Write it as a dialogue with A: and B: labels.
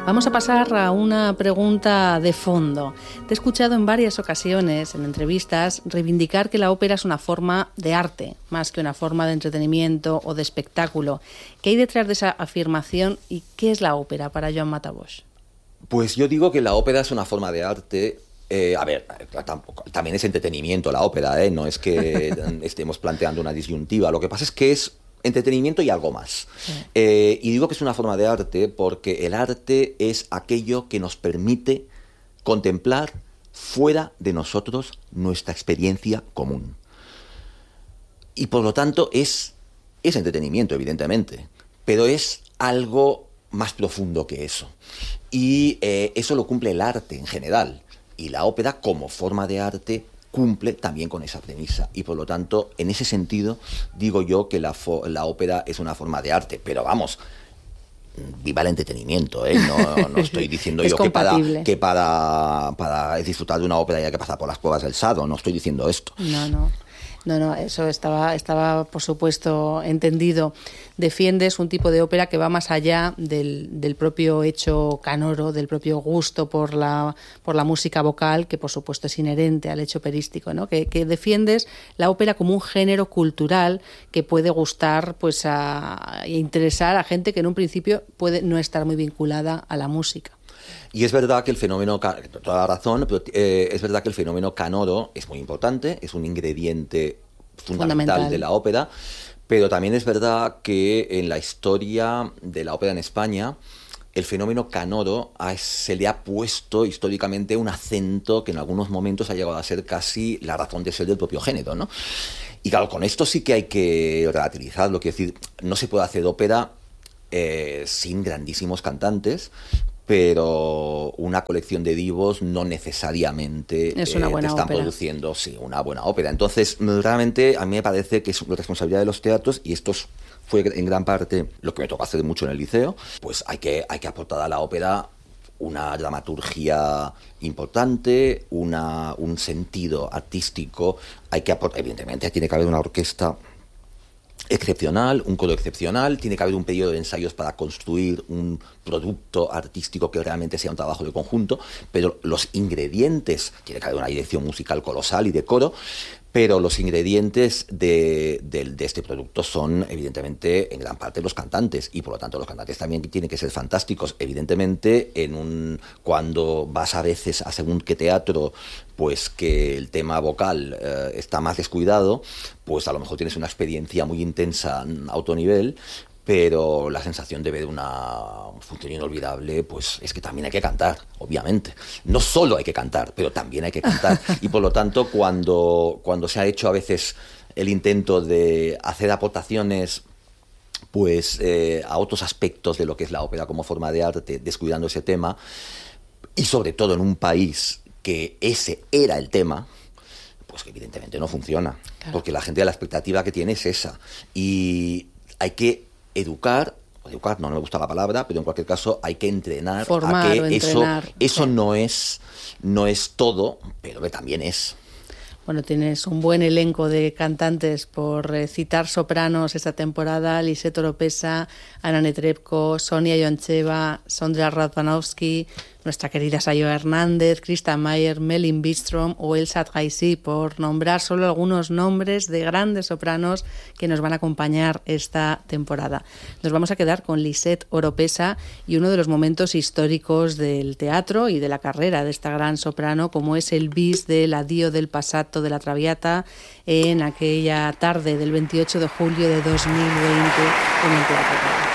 A: Vamos a pasar a una pregunta de fondo. Te he escuchado en varias ocasiones, en entrevistas, reivindicar que la ópera es una forma de arte, más que una forma de entretenimiento o de espectáculo. ¿Qué hay detrás de esa afirmación y qué es la ópera para Joan Matabós?
B: Pues yo digo que la ópera es una forma de arte. También es entretenimiento la ópera, no es que estemos planteando una disyuntiva. Lo que pasa es que es entretenimiento y algo más. Sí. Y digo que es una forma de arte porque el arte es aquello que nos permite contemplar fuera de nosotros nuestra experiencia común. Y por lo tanto es entretenimiento, evidentemente, pero es algo más profundo que eso. Y eso lo cumple el arte en general. Y la ópera, como forma de arte, cumple también con esa premisa. Y por lo tanto, en ese sentido, digo yo que la ópera es una forma de arte. Pero vamos, viva el entretenimiento, No estoy diciendo yo que para disfrutar de una ópera haya que pasar por las cuevas del Sado. No estoy diciendo esto.
A: No, eso estaba por supuesto entendido. Defiendes un tipo de ópera que va más allá del propio hecho canoro, del propio gusto por la música vocal, que por supuesto es inherente al hecho operístico, ¿no? Que defiendes la ópera como un género cultural que puede gustar e interesar a gente que en un principio puede no estar muy vinculada a la música.
B: Y es verdad que el fenómeno, toda la razón, pero es verdad que el fenómeno canoro es muy importante, es un ingrediente fundamental de la ópera, pero también es verdad que en la historia de la ópera en España, el fenómeno canoro se le ha puesto históricamente un acento que en algunos momentos ha llegado a ser casi la razón de ser del propio género, ¿no? Y claro, con esto sí que hay que relativizarlo, quiero decir, no se puede hacer ópera sin grandísimos cantantes, pero una colección de divos no necesariamente te están produciendo una buena ópera. Entonces, realmente a mí me parece que es responsabilidad de los teatros, y esto fue en gran parte lo que me tocó hacer mucho en el liceo, pues hay que aportar a la ópera una dramaturgia importante, un sentido artístico, evidentemente tiene que haber una orquesta excepcional, un coro excepcional, tiene que haber un periodo de ensayos para construir un producto artístico que realmente sea un trabajo de conjunto, pero los ingredientes, tiene que haber una dirección musical colosal y de coro, pero los ingredientes de este producto son evidentemente en gran parte los cantantes, y por lo tanto los cantantes también tienen que ser fantásticos. Evidentemente cuando vas a veces a según qué teatro, pues que el tema vocal está más descuidado, pues a lo mejor tienes una experiencia muy intensa a alto nivel, pero la sensación de ver una función inolvidable, pues es que también hay que cantar, obviamente. No solo hay que cantar, pero también hay que cantar. Y por lo tanto, cuando se ha hecho a veces el intento de hacer aportaciones pues a otros aspectos de lo que es la ópera como forma de arte, descuidando ese tema, y sobre todo en un país que ese era el tema, pues que evidentemente no funciona. Claro. Porque la gente, la expectativa que tiene es esa. Y hay que educar, no me gusta la palabra, pero en cualquier caso hay que entrenar,
A: formar,
B: a que eso
A: sí.
B: no es todo, pero que también es.
A: Bueno, tienes un buen elenco de cantantes, por citar sopranos esta temporada: Lisette Oropesa, Ana Netrebko, Sonia Ioncheva, Sondra Radvanovsky, nuestra querida Sayoa Hernández, Krista Mayer, Melin Bistrom o Elsa Traisi, por nombrar solo algunos nombres de grandes sopranos que nos van a acompañar esta temporada. Nos vamos a quedar con Lisette Oropesa y uno de los momentos históricos del teatro y de la carrera de esta gran soprano, como es el bis del Addio del Passato de la Traviata en aquella tarde del 28 de julio de 2020 en el Teatro Real.